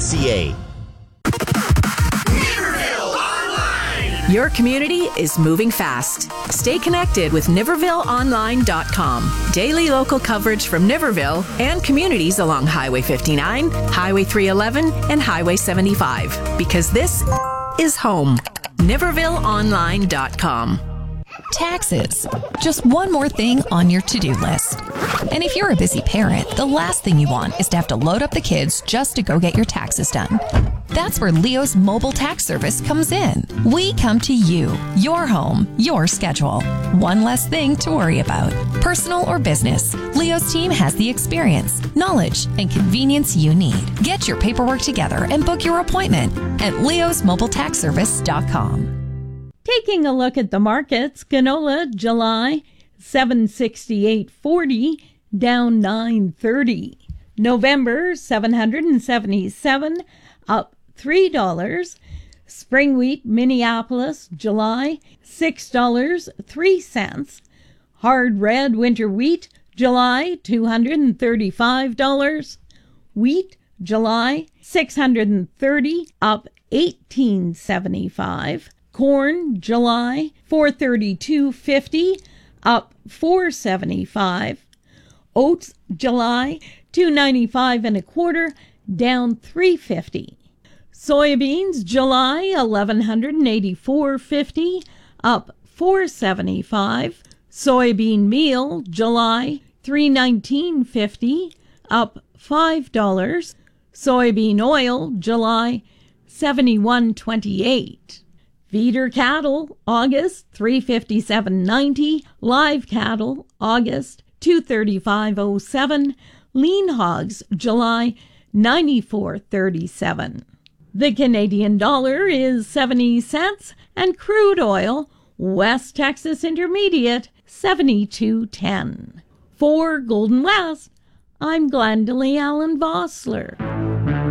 NivervilleOnline.ca. Your community is moving fast. Stay connected with NivervilleOnline.com. Daily local coverage from Niverville and communities along Highway 59, Highway 311, and Highway 75. Because this is home. NivervilleOnline.com. Taxes. Just one more thing on your to-do list. And if you're a busy parent, the last thing you want is to have to load up the kids just to go get your taxes done. That's where Leo's mobile tax service comes in. We come to you, your home, your schedule. One less thing to worry about. Personal or business, Leo's team has the experience, knowledge, and convenience you need. Get your paperwork together and book your appointment at leosmobiletaxservice.com. Taking a look at the markets, canola July 768.40 down 9.30. November 777 up $3. Spring wheat Minneapolis July $6.03. Hard red winter wheat July $235. Wheat July $630 up $18.75. Corn July $432.50 up $4.75. Oats July $295 and a quarter down $3.50. Soybeans July $1,184.50 up $4.75. Soybean meal July $319.50 up $5. Soybean oil July $71.28. Feeder cattle, August, $357.90. Live cattle, August, $235.07. Lean hogs, July, $94.37. The Canadian dollar is 70 cents, and crude oil, West Texas Intermediate, 72.10. For Golden West, I'm Glendalee Allen Vossler.